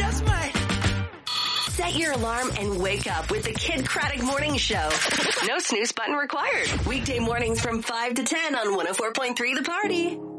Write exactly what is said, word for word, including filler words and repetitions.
just might. Set your alarm and wake up with the Kid Craddock Morning Show. No snooze button required. Weekday mornings from five to ten on one oh four point three The Party.